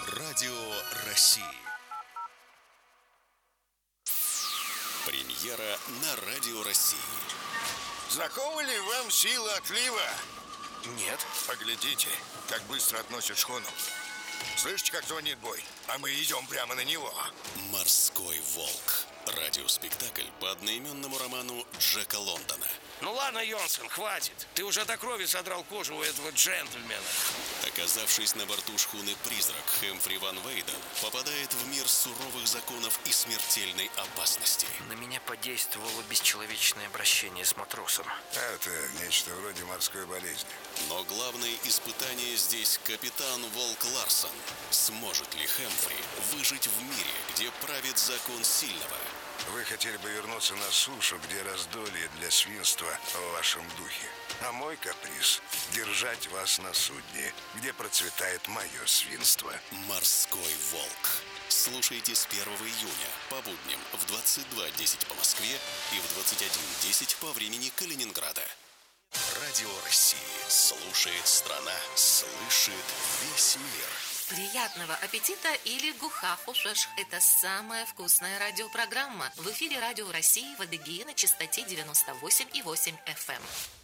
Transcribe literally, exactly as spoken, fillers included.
Радио России. Премьера на Радио России. Знакома ли вам сила отлива? Нет. Поглядите, как быстро относят шхуну. Слышите, как звонит бой? А мы идем прямо на него. «Морской волк». Радиоспектакль по одноименному роману Джека Лондона. Ну ладно, Йонсон, хватит. Ты уже до крови содрал кожу у этого джентльмена. Оказавшись на борту шхуны «Призрак», Хэмфри Ван Вейден попадает в мир суровых законов и смертельной опасности. На меня подействовало бесчеловечное обращение с матросом. Это нечто вроде морской болезни. Но главное испытание здесь капитан Волк Ларсон. Сможет ли Хэмфри выжить в мире, где правит закон сильного? Вы хотели бы вернуться на сушу, где раздолье для свинства в вашем духе. А мой каприз – держать вас на судне, где процветает мое свинство. «Морской волк». Слушайте с первого июня по будням в двадцать два десять по Москве и в двадцать один десять по времени Калининграда. Радио России. Слушает страна. Слышит весь мир. Приятного аппетита или гухафушеш. Это самая вкусная радиопрограмма. В эфире Радио России в Адыгее на частоте девяносто восемь и восемь эф эм.